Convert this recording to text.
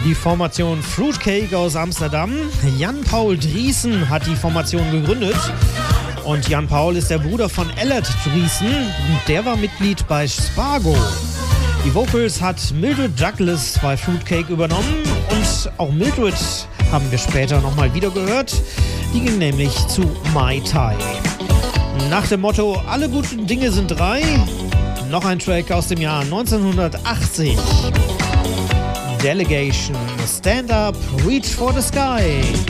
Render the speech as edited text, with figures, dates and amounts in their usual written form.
Die Formation Fruitcake aus Amsterdam. Jan-Paul Driesen hat die Formation gegründet. Und Jan-Paul ist der Bruder von Ellert Driesen. Der war Mitglied bei Spargo. Die Vocals hat Mildred Douglas bei Fruitcake übernommen. Und auch Mildred haben wir später nochmal wieder gehört. Die ging nämlich zu Mai Tai. Nach dem Motto, alle guten Dinge sind drei, noch ein Track aus dem Jahr 1980. Delegation, Stand Up, Reach for the Sky.